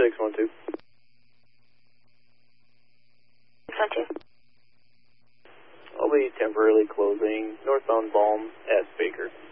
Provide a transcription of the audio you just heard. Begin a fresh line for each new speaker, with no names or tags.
612.
612.
I'll be temporarily closing northbound Balm at Baker.